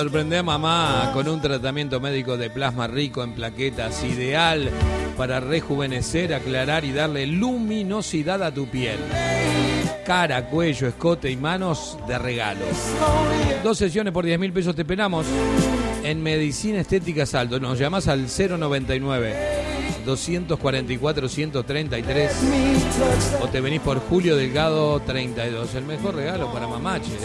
Sorprende a mamá con un tratamiento médico de plasma rico en plaquetas, ideal para rejuvenecer, aclarar y darle luminosidad a tu piel. Cara, cuello, escote y manos de regalo. 2 sesiones por 10.000 pesos te esperamos en Medicina Estética Salto. Nos llamás al 099-244-133 o te venís por Julio Delgado 32. El mejor regalo para mamá, che.